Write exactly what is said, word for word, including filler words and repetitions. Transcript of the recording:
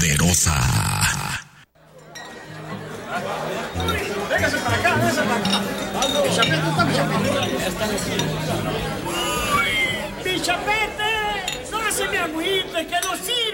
poderosa. Véngase para acá, véngase para acá. Pichapete, está Pichapete. Pichapete, no se me agüite, que no sirve.